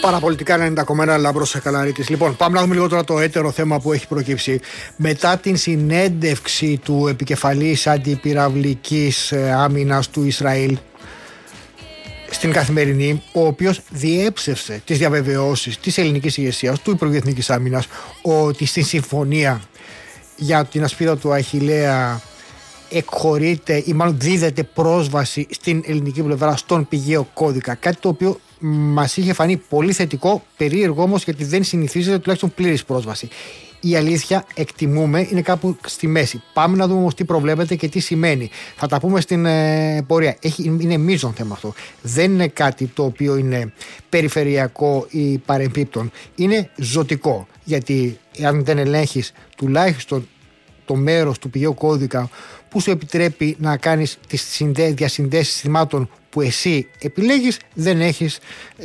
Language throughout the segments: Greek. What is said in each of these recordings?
Παραπολιτικά 90,1 Λάμπρος Καλαρίτης. Λοιπόν, πάμε να δούμε λίγο τώρα το έτερο θέμα που έχει προκύψει. Μετά την συνέντευξη του επικεφαλής αντιπυραυλικής άμυνας του Ισραήλ στην Καθημερινή, ο οποίος διέψευσε τις διαβεβαιώσεις της ελληνικής ηγεσίας, του Υπουργείου Εθνικής Άμυνας, ότι στη συμφωνία για την ασπίδα του Αχιλλέα εκχωρείται ή μάλλον δίδεται πρόσβαση στην ελληνική πλευρά στον πηγαίο κώδικα. Κάτι το οποίο μας είχε φανεί πολύ θετικό, περίεργο όμως, γιατί δεν συνηθίζεται τουλάχιστον πλήρης πρόσβαση. Η αλήθεια, εκτιμούμε, είναι κάπου στη μέση. Πάμε να δούμε όμως τι προβλέπεται και τι σημαίνει. Θα τα πούμε στην πορεία. Είναι μείζον θέμα αυτό. Δεν είναι κάτι το οποίο είναι περιφερειακό ή παρεμπίπτον. Είναι ζωτικό. Γιατί αν δεν ελέγχεις τουλάχιστον το μέρος του πηγαίου κώδικα που σου επιτρέπει να κάνεις τις διασυνδέσεις συστημάτων που εσύ επιλέγεις, δεν έχεις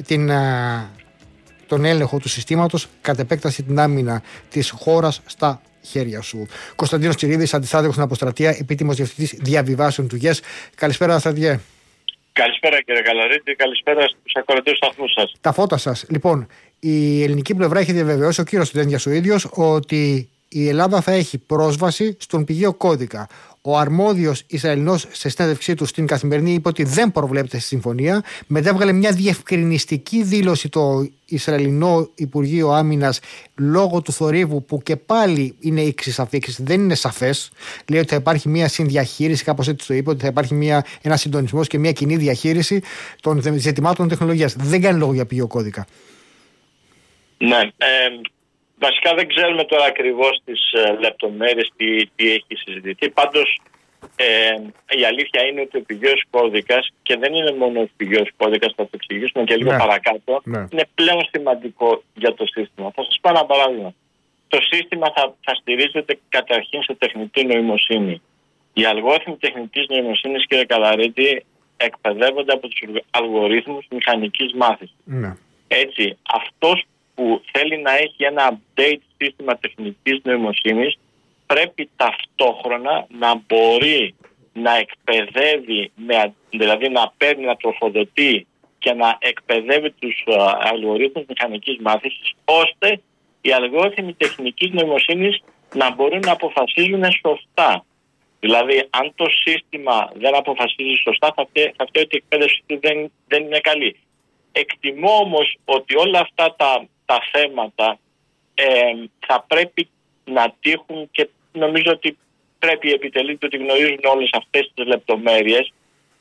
τον έλεγχο του συστήματος, κατ' επέκταση την άμυνα της χώρας στα χέρια σου. Κωνσταντίνος Τσιρίδης, αντιστράτηγος στην Αποστρατεία, επίτιμος διευθυντής διαβιβάσεων του ΓΕΣ. Καλησπέρα, στρατηγέ. Καλησπέρα, κύριε Καλαρίτη, καλησπέρα στους ακροατές του σταθμού σας. Τα φώτα σας. Λοιπόν, η ελληνική πλευρά έχει διαβεβαιώσει, ο κύριος Τεντένδιας ο ίδιος, ότι η Ελλάδα θα έχει πρόσβαση στον πηγαίο κώδικα. Ο αρμόδιος Ισραηλινός σε συνέντευξή του στην Καθημερινή είπε ότι δεν προβλέπεται στη συμφωνία. Μετά έβγαλε μια διευκρινιστική δήλωση το Ισραηλινό Υπουργείο Άμυνας λόγω του θορύβου, που και πάλι είναι ήξης αφήξης, δεν είναι σαφές. Λέει ότι θα υπάρχει μια συνδιαχείριση, κάπως έτσι το είπε, ότι θα υπάρχει ένα συντονισμός και μια κοινή διαχείριση των ζητημάτων τεχνολογίας. Δεν κάνει λόγο για πηγαίο κώδικα. Ναι. Βασικά δεν ξέρουμε τώρα ακριβώς τις λεπτομέρειες τι έχει συζητηθεί. Πάντως η αλήθεια είναι ότι ο πηγαίος κώδικας, και δεν είναι μόνο ο πηγαίος κώδικας, θα το εξηγήσουμε και λίγο παρακάτω, είναι πλέον σημαντικό για το σύστημα. Θα σας πω ένα παράδειγμα. Το σύστημα θα στηρίζεται καταρχήν σε τεχνητή νοημοσύνη. Οι αλγόριθμοι τεχνητής νοημοσύνης, κύριε Καλαρίτη, εκπαιδεύονται από τους αλγορίθμους μηχανικής μάθησης. Έτσι, αυτός που θέλει να έχει ένα update σύστημα τεχνητής νοημοσύνης πρέπει ταυτόχρονα να μπορεί να εκπαιδεύει, δηλαδή να παίρνει, να τροφοδοτεί και να εκπαιδεύει τους αλγορίθμους μηχανικής μάθησης, ώστε οι αλγόριθμοι τεχνητής νοημοσύνης να μπορούν να αποφασίζουν σωστά. Δηλαδή, αν το σύστημα δεν αποφασίζει σωστά, θα φταίει ότι η εκπαίδευση του δεν είναι καλή. Εκτιμώ όμως ότι όλα αυτά τα θέματα θα πρέπει να τύχουν, και νομίζω ότι πρέπει οι επιτελείς ότι γνωρίζουν όλες αυτές τις λεπτομέρειες,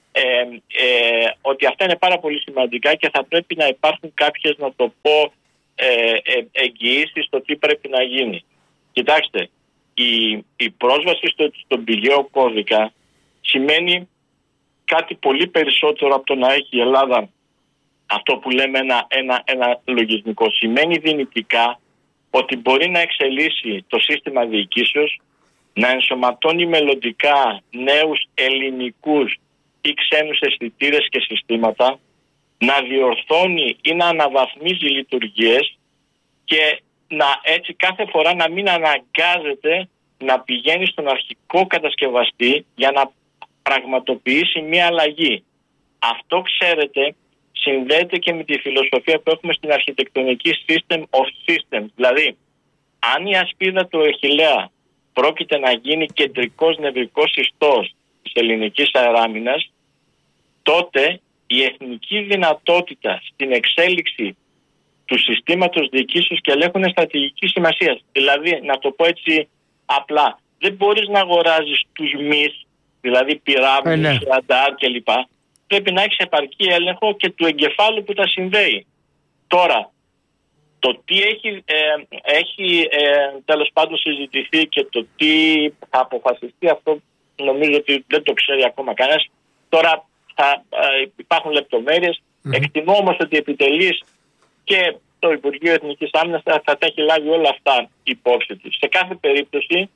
ότι αυτά είναι πάρα πολύ σημαντικά και θα πρέπει να υπάρχουν κάποιες, να το πω, εγγυήσεις στο τι πρέπει να γίνει. Κοιτάξτε, η πρόσβαση στον πηγαίο κώδικα σημαίνει κάτι πολύ περισσότερο από το να έχει η Ελλάδα αυτό που λέμε ένα λογισμικό. Σημαίνει δυνητικά ότι μπορεί να εξελίσσει το σύστημα διοικήσεως, να ενσωματώνει μελλοντικά νέους ελληνικούς ή ξένους αισθητήρες και συστήματα, να διορθώνει ή να αναβαθμίζει λειτουργίες και έτσι κάθε φορά να μην αναγκάζεται να πηγαίνει στον αρχικό κατασκευαστή για να πραγματοποιήσει μια αλλαγή. Αυτό, ξέρετε, συνδέεται και με τη φιλοσοφία που έχουμε στην αρχιτεκτονική system of systems. Δηλαδή, αν η ασπίδα του Αχιλλέα πρόκειται να γίνει κεντρικός νευρικός ιστός της ελληνικής αεράμινας, τότε η εθνική δυνατότητα στην εξέλιξη του συστήματος διοικήσεως και ελέγχου είναι στρατηγικής σημασίας. Δηλαδή, να το πω έτσι απλά, δεν μπορείς να αγοράζεις τους μυς, δηλαδή πυράβλους, ραντάρ κλπ. Πρέπει να έχεις επαρκή έλεγχο και του εγκεφάλου που τα συνδέει. Τώρα, το τι έχει τέλος πάντων συζητηθεί και το τι θα αποφασιστεί, αυτό νομίζω ότι δεν το ξέρει ακόμα κανένας. Τώρα υπάρχουν λεπτομέρειες. Εκτιμώ όμως ότι η επιτελής και το Υπουργείο Εθνικής Άμυνας θα τα έχει λάβει όλα αυτά υπόψη του. Σε κάθε περίπτωση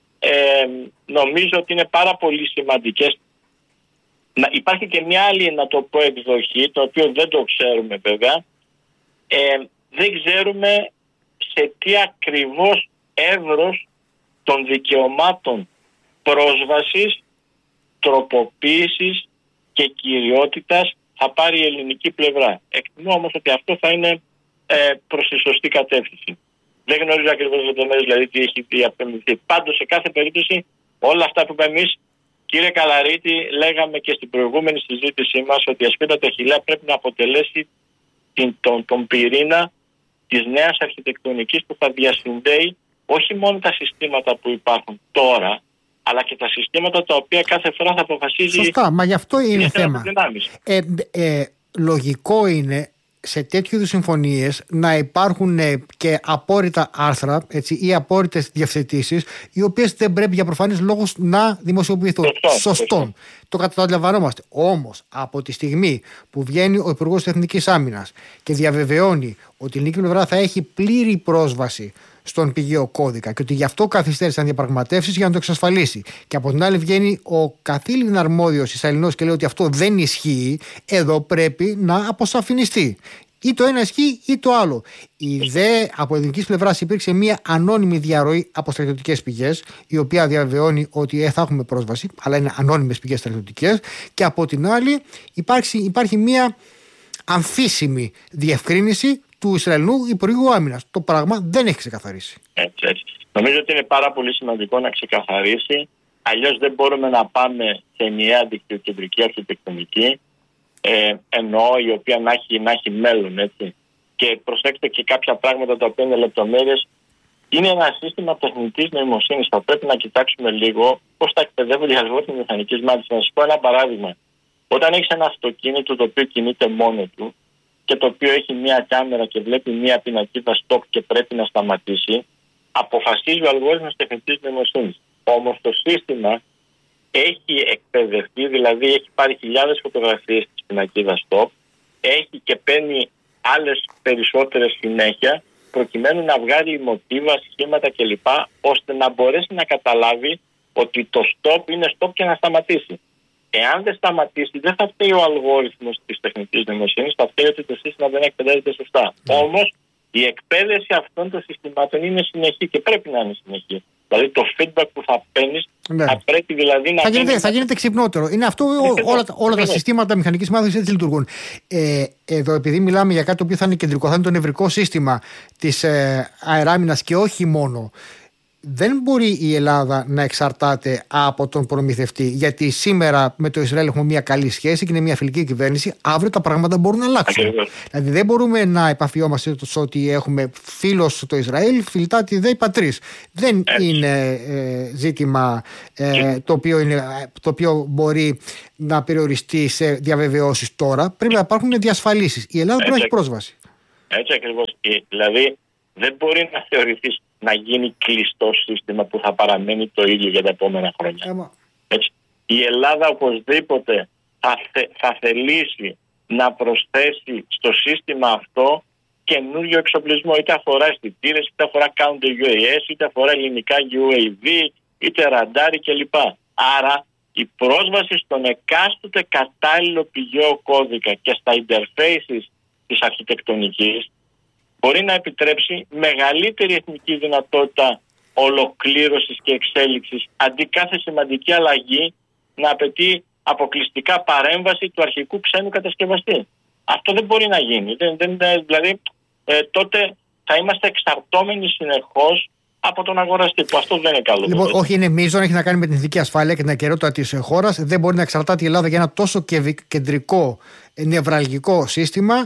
νομίζω ότι είναι πάρα πολύ σημαντικές. Υπάρχει και μια άλλη, να το πω, εκδοχή, το οποίο δεν το ξέρουμε βέβαια. Δεν ξέρουμε σε τι ακριβώς εύρος των δικαιωμάτων πρόσβασης, τροποποίησης και κυριότητας θα πάρει η ελληνική πλευρά. Εκτιμώ όμως ότι αυτό θα είναι προς τη σωστή κατεύθυνση. Δεν γνωρίζω ακριβώς λεπτομέρειες, δηλαδή τι έχει διαπαιδευτεί. Πάντως, σε κάθε περίπτωση, όλα αυτά που είπαμε εμείς, κύριε Καλαρίτη, λέγαμε και στην προηγούμενη συζήτησή μας ότι η Ασπίδα Τεχιλέα πρέπει να αποτελέσει τον πυρήνα της νέας αρχιτεκτονικής που θα διασυνδέει όχι μόνο τα συστήματα που υπάρχουν τώρα, αλλά και τα συστήματα τα οποία κάθε φορά θα αποφασίζει. Σωστά, μα γι' αυτό είναι θέμα. Λογικό είναι σε τέτοιου είδους συμφωνίες να υπάρχουν και απόρριτα άρθρα, έτσι, ή απόρριτες διευθετήσεις, οι οποίες δεν πρέπει για προφανείς λόγους να δημοσιοποιηθούν. Σωστό. Το καταλαβαίνόμαστε. Όμως, από τη στιγμή που βγαίνει ο Υπουργός της Εθνικής Άμυνας και διαβεβαιώνει ότι η ελληνική πλευρά θα έχει πλήρη πρόσβαση στον πηγαίο κώδικα και ότι γι' αυτό καθυστέρησαν διαπραγματεύσεις για να το εξασφαλίσει. Και από την άλλη βγαίνει ο καθήλυνα αρμόδιος Ισραηλινός και λέει ότι αυτό δεν ισχύει, εδώ πρέπει να αποσαφινιστεί. Ή το ένα ισχύει ή το άλλο. Από ελληνικής πλευράς υπήρξε μια ανώνυμη διαρροή από στρατιωτικές πηγές, η οποία διαβεβαιώνει ότι θα έχουμε πρόσβαση, αλλά είναι ανώνυμες πηγές στρατιωτικές. Και από την άλλη υπάρχει μια αμφίσιμη διευκρίνηση του Ισραηλινού Υπουργού Άμυνας. Το πράγμα δεν έχει ξεκαθαρίσει. Έτσι. Νομίζω ότι είναι πάρα πολύ σημαντικό να ξεκαθαρίσει. Αλλιώς δεν μπορούμε να πάμε σε ενιαία δικτυοκεντρική αρχιτεκτονική, εννοώ η οποία να έχει μέλλον. Έτσι. Και προσέξτε και κάποια πράγματα τα οποία είναι λεπτομέρειες. Είναι ένα σύστημα τεχνητής νοημοσύνης. Θα πρέπει να κοιτάξουμε λίγο πώς θα εκπαιδεύονται οι αλγόριθμοι μηχανικής μάθησης. Να σας πω ένα παράδειγμα. Όταν έχεις ένα αυτοκίνητο το οποίο κινείται μόνο του και το οποίο έχει μία κάμερα και βλέπει μία πινακίδα stop και πρέπει να σταματήσει, αποφασίζει ο αλγόριθμος τεχνητής νοημοσύνης. Όμως το σύστημα έχει εκπαιδευτεί, δηλαδή έχει πάρει χιλιάδες φωτογραφίες της πινακίδας stop, έχει και παίρνει άλλες περισσότερες συνέχεια, προκειμένου να βγάλει μοτίβα, σχήματα κλπ, ώστε να μπορέσει να καταλάβει ότι το stop είναι stop και να σταματήσει. Εάν δεν σταματήσει, δεν θα φταίει ο αλγόριθμος της τεχνητής νοημοσύνης, θα φταίει ότι το σύστημα δεν εκπαιδεύεται σωστά. Όμως, η εκπαίδευση αυτών των συστημάτων είναι συνεχή και πρέπει να είναι συνεχή. Δηλαδή, το feedback που θα παίρνεις θα πρέπει δηλαδή να. Θα γίνεται ξυπνότερο. Είναι αυτό, όλα τα συστήματα μηχανικής μάθησης έτσι λειτουργούν. Εδώ, επειδή μιλάμε για κάτι το οποίο θα είναι κεντρικό, θα είναι το νευρικό σύστημα της αεράμινας και όχι μόνο. Δεν μπορεί η Ελλάδα να εξαρτάται από τον προμηθευτή, γιατί σήμερα με το Ισραήλ έχουμε μια καλή σχέση και είναι μια φιλική κυβέρνηση. Αύριο τα πράγματα μπορούν να αλλάξουν. Δηλαδή δεν μπορούμε να επαφιόμαστε στο ότι έχουμε φίλος το Ισραήλ, φιλτάτη δε πατρίς. Δεν είναι ζήτημα το οποίο μπορεί να περιοριστεί σε διαβεβαιώσεις τώρα. Πρέπει να υπάρχουν διασφαλίσεις. Η Ελλάδα πρέπει να έχει πρόσβαση. Έτσι ακριβώς. Δηλαδή δεν μπορεί να θεωρηθεί να γίνει κλειστό σύστημα που θα παραμένει το ίδιο για τα επόμενα χρόνια. Έτσι. Η Ελλάδα οπωσδήποτε θα θελήσει να προσθέσει στο σύστημα αυτό καινούριο εξοπλισμό, είτε αφορά αισθητήρες, είτε αφορά counter UAS, είτε αφορά ελληνικά UAV, είτε ραντάρι κλπ. Άρα η πρόσβαση στον εκάστοτε κατάλληλο πηγαίο κώδικα και στα interfaces της αρχιτεκτονικής μπορεί να επιτρέψει μεγαλύτερη εθνική δυνατότητα ολοκλήρωσης και εξέλιξης, αντί κάθε σημαντική αλλαγή να απαιτεί αποκλειστικά παρέμβαση του αρχικού ξένου κατασκευαστή. Αυτό δεν μπορεί να γίνει. Δηλαδή τότε θα είμαστε εξαρτώμενοι συνεχώς από τον αγοραστή, που αυτό δεν είναι καλό. Λοιπόν, όχι, είναι μείζον, έχει να κάνει με την ηθική ασφάλεια και την ακεραιότητα της χώρας. Δεν μπορεί να εξαρτάται η Ελλάδα για ένα τόσο κεντρικό νευραλγικό σύστημα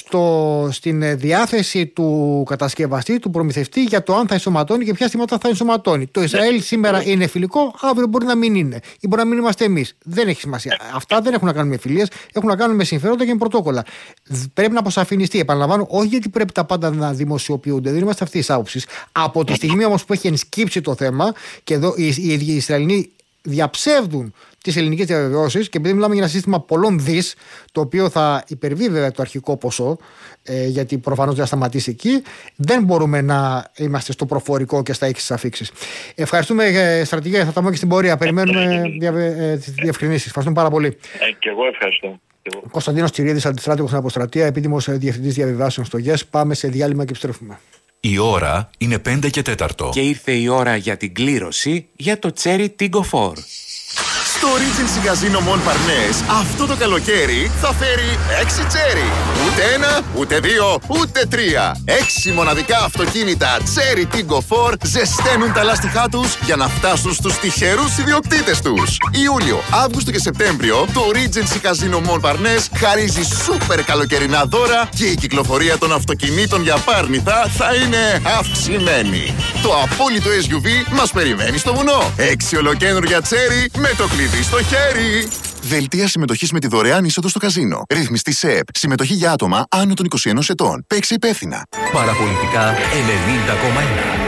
στην διάθεση του κατασκευαστή, του προμηθευτή, για το αν θα ενσωματώνει και ποια συστήματα θα ενσωματώνει. Το Ισραήλ σήμερα είναι φιλικό, αύριο μπορεί να μην είναι. Ή μπορεί να μην είμαστε εμείς. Δεν έχει σημασία. Αυτά δεν έχουν να κάνουν με φιλίες, έχουν να κάνουν με συμφέροντα και με πρωτόκολλα. Πρέπει να αποσαφινιστεί. Επαναλαμβάνω, όχι γιατί πρέπει τα πάντα να δημοσιοποιούνται. Δεν είμαστε αυτή τη άποψη. Από τη στιγμή όμως που έχει ενσκύψει το θέμα, και εδώ οι Ισραηλοί διαψεύδουν τις ελληνικές διαβεβαιώσεις, και επειδή μιλάμε για ένα σύστημα πολλών δις, το οποίο θα υπερβεί βέβαια το αρχικό ποσό, γιατί προφανώς δεν θα σταματήσει εκεί, δεν μπορούμε να είμαστε στο προφορικό και στα έξι αφίξεις. Ευχαριστούμε, στρατηγέ, θα τα πούμε και στην πορεία. Περιμένουμε τις διευκρινήσεις. Ευχαριστούμε πάρα πολύ. Και εγώ ευχαριστώ. Κωνσταντίνος Τσιρίδης, αντιστράτηγος στην Αποστρατεία, επίτιμος διευθυντής διαβιβάσεων στο ΓΕΣ. Πάμε σε διάλειμμα και επιστρέφουμε. Η ώρα είναι 5:04. Και ήρθε η ώρα για την κλήρωση για το Cherry Tiggo 4. Στο Το Regency Casino Montparnasse αυτό το καλοκαίρι θα φέρει 6 τσέρι. Ούτε ένα, ούτε δύο, ούτε τρία. 6 μοναδικά αυτοκίνητα Cherry Tiggo 4 ζεσταίνουν τα λάστιχά τους για να φτάσουν στους τυχερούς ιδιοκτήτες τους. Ιούλιο, Αύγουστο και Σεπτέμβριο το Regency Casino Montparnasse χαρίζει σούπερ καλοκαιρινά δώρα και η κυκλοφορία των αυτοκινήτων για Πάρνηθα θα είναι αυξημένη. Το απόλυτο SUV μας περιμένει στο βουνό. 6 ολοκαίνουργια τσέρι με το κλειδί στο χέρι. Δελτία συμμετοχής με τη δωρεάν είσοδο στο καζίνο. Ρύθμιστη ΣΕΠ. Συμμετοχή για άτομα άνω των 21 ετών. Παίξε υπεύθυνα. Παραπολιτικά 90,1.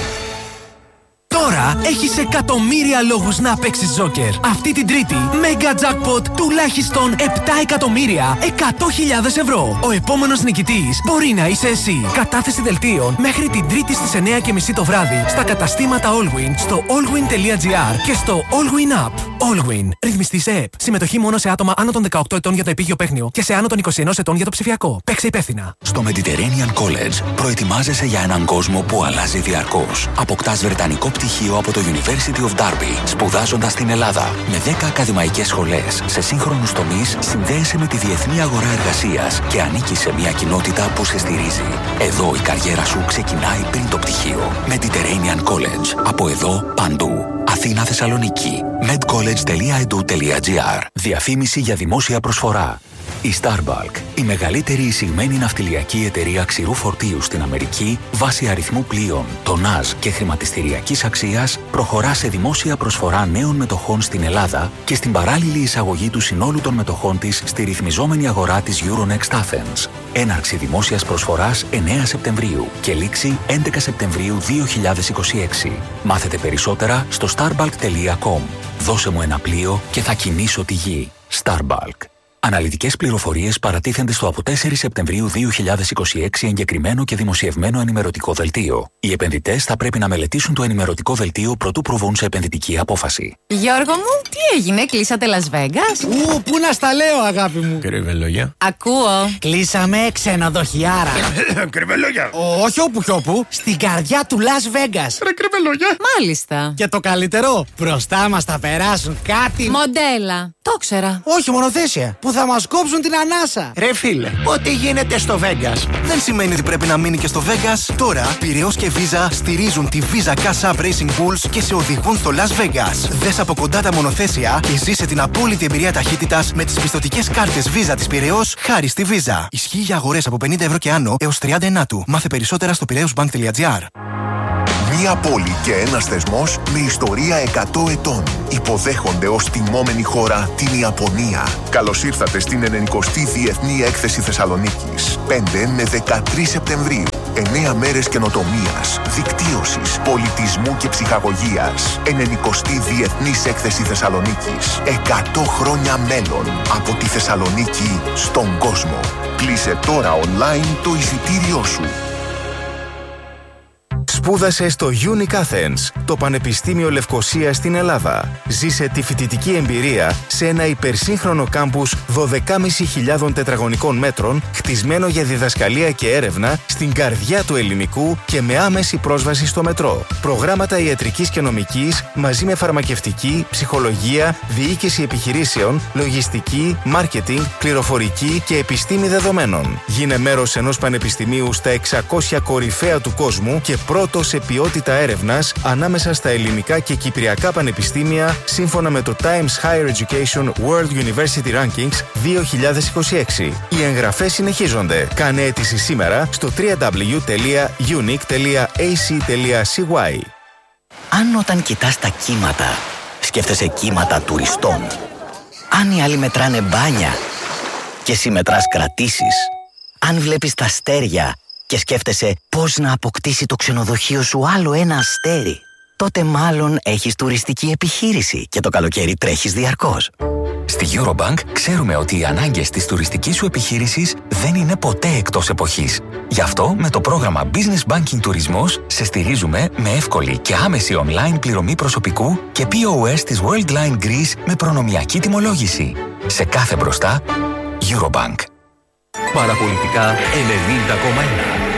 Τώρα έχεις εκατομμύρια λόγους να παίξεις Τζόκερ. Αυτή την Τρίτη, Mega Jackpot τουλάχιστον 7 εκατομμύρια 100.000 ευρώ. Ο επόμενος νικητής μπορεί να είσαι εσύ. Κατάθεση δελτίων μέχρι την Τρίτη στις 9:30 το βράδυ στα καταστήματα Allwyn, στο allwyn.gr και στο Allwyn App. Allwyn. Ρυθμιστής ΕΕΠ. Συμμετοχή μόνο σε άτομα άνω των 18 ετών για το επίγειο παίχνιο και σε άνω των 21 ετών για το ψηφιακό. Παίξε υπεύθυνα. Στο Mediterranean College προετοιμάζεσαι για έναν κόσμο που αλλάζει διαρκώς. Αποκτάς βρετανικό πτυχίο από το University of Derby, σπουδάζοντας στην Ελλάδα. Με 10 ακαδημαϊκές σχολές σε σύγχρονους τομείς, συνδέεσαι με τη διεθνή αγορά εργασίας και ανήκεις σε μια κοινότητα που σε στηρίζει. Εδώ η καριέρα σου ξεκινάει πριν το πτυχίο. Mediterranean College. Από εδώ παντού. Αθήνα, Θεσσαλονίκη. medcollege.edu.gr. Διαφήμιση για δημόσια προσφορά. Η Starbulk, η μεγαλύτερη εισηγμένη ναυτιλιακή εταιρεία ξηρού φορτίου στην Αμερική, βάσει αριθμού πλοίων, τονάζ και χρηματιστηριακής αξίας, προχωρά σε δημόσια προσφορά νέων μετοχών στην Ελλάδα και στην παράλληλη εισαγωγή του συνόλου των μετοχών της στη ρυθμιζόμενη αγορά της Euronext Athens. Έναρξη δημόσιας προσφοράς 9 Σεπτεμβρίου και λήξη 11 Σεπτεμβρίου 2026. Μάθετε περισσότερα στο starbulk.com. Δώσε μου ένα πλοίο και θα κινήσω τη γη. Starbulk. Αναλυτικές πληροφορίες παρατίθενται στο από 4 Σεπτεμβρίου 2026 εγκεκριμένο και δημοσιευμένο ενημερωτικό δελτίο. Οι επενδυτές θα πρέπει να μελετήσουν το ενημερωτικό δελτίο προτού προβούν σε επενδυτική απόφαση. Γιώργο μου, τι έγινε, κλείσατε Las Vegas? Πού να στα λέω, αγάπη μου. Κρυβελόγια. Ακούω. Κλείσαμε ξενοδοχιάρα. Κρυβελόγια. Όχι όπου κι όπου, στην καρδιά του Las Vegas. Ρε κρυβελόγια. Μάλιστα. Και το καλύτερο, μπροστά μας θα περάσουν κάτι. Μοντέλα. Το ήξερα. Όχι, μονοθέσια. Που θα μας κόψουν την ανάσα. Ρε φίλε, ό,τι γίνεται στο Vegas δεν σημαίνει ότι πρέπει να μείνει και στο Vegas. Τώρα, Πειραιώς και Visa στηρίζουν τη Visa Cash App Racing Bulls και σε οδηγούν στο Las Vegas. Δες από κοντά τα μονοθέσια και ζήσε την απόλυτη εμπειρία ταχύτητας με τις πιστωτικές κάρτες Visa της Πειραιώς χάρη στη Visa. Ισχύει για αγορές από 50 ευρώ και άνω έως 30 του. Μάθε περισσότερα στο piraeusbank.gr. Μία πόλη και ένας θεσμός με ιστορία 100 ετών. Υποδέχονται ως τιμόμενη χώρα την Ιαπωνία. Καλώς ήρθατε στην 90η Διεθνή Έκθεση Θεσσαλονίκης. 5 με 13 Σεπτεμβρίου. 9 μέρες καινοτομίας, δικτύωσης, πολιτισμού και ψυχαγωγίας. 90η Διεθνής Έκθεση Θεσσαλονίκης. 100 χρόνια μέλλον. Από τη Θεσσαλονίκη στον κόσμο. Κλείσε τώρα online το εισιτήριό σου. Σπούδασε στο Unique Athens, το Πανεπιστήμιο Λευκωσίας στην Ελλάδα. Ζήσε τη φοιτητική εμπειρία σε ένα υπερσύγχρονο κάμπους 12.500 τετραγωνικών μέτρων, χτισμένο για διδασκαλία και έρευνα στην καρδιά του ελληνικού και με άμεση πρόσβαση στο μετρό. Προγράμματα ιατρικής και νομικής μαζί με φαρμακευτική, ψυχολογία, διοίκηση επιχειρήσεων, λογιστική, μάρκετινγκ, πληροφορική και επιστήμη δεδομένων. Γίνε μέρος ενός πανεπιστημίου στα 600 κορυφαία του κόσμου και πρώτο σε ποιότητα έρευνας ανάμεσα στα ελληνικά και κυπριακά πανεπιστήμια σύμφωνα με το Times Higher Education World University Rankings 2026. Οι εγγραφές συνεχίζονται. Κάνε αίτηση σήμερα στο www.unique.ac.cy. Αν όταν κοιτάς τα κύματα, σκέφτεσαι κύματα τουριστών. Αν οι άλλοι μετράνε μπάνια και εσύ μετράς κρατήσεις. Αν βλέπεις τα αστέρια και σκέφτεσαι πώς να αποκτήσει το ξενοδοχείο σου άλλο ένα αστέρι, τότε μάλλον έχεις τουριστική επιχείρηση και το καλοκαίρι τρέχεις διαρκώς. Στη Eurobank ξέρουμε ότι οι ανάγκες της τουριστικής σου επιχείρησης δεν είναι ποτέ εκτός εποχής. Γι' αυτό με το πρόγραμμα Business Banking Τουρισμός σε στηρίζουμε με εύκολη και άμεση online πληρωμή προσωπικού και POS της Worldline Greece με προνομιακή τιμολόγηση. Σε κάθε μπροστά, Eurobank. Παραπολιτικά 90,1.